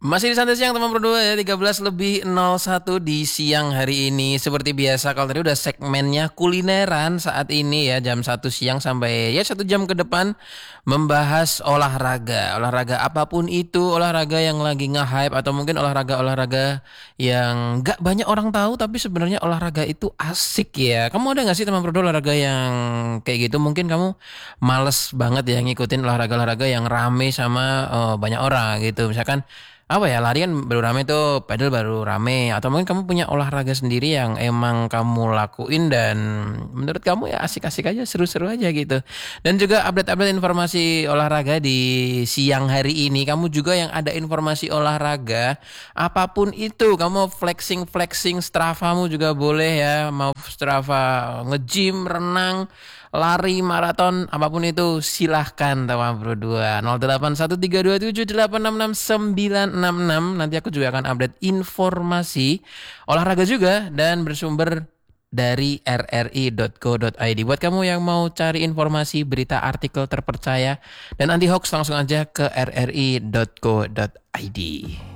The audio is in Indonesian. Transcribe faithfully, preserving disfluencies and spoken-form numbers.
Masih di Santai Siang teman berdua ya, tiga belas lebih nol satu di siang hari ini. Seperti biasa kalau tadi udah segmennya kulineran, saat ini ya jam satu siang sampai ya satu jam ke depan membahas olahraga. Olahraga apapun itu, olahraga yang lagi nge-hype atau mungkin olahraga-olahraga yang gak banyak orang tahu tapi sebenarnya olahraga itu asik ya. Kamu ada gak sih teman berdua olahraga yang kayak gitu? Mungkin kamu males banget ya ngikutin olahraga-olahraga yang rame sama eh, banyak orang gitu. Misalkan apa ya, lari kan baru rame tuh, pedal baru rame, atau mungkin kamu punya olahraga sendiri yang emang kamu lakuin dan menurut kamu ya asik-asik aja, seru-seru aja gitu. Dan juga update-update informasi olahraga di siang hari ini. Kamu juga yang ada informasi olahraga apapun itu, kamu flexing-flexing Stravamu juga boleh ya, mau Strava nge-gym, renang, lari, maraton, apapun itu silahkan teman berdua. Nol delapan satu tiga dua tujuh delapan enam enam sembilan enam enam. Nanti aku juga akan update informasi olahraga juga dan bersumber dari r r i dot co dot i d. Buat kamu yang mau cari informasi, berita, artikel terpercaya dan anti hoax, langsung aja ke r r i dot co dot i d.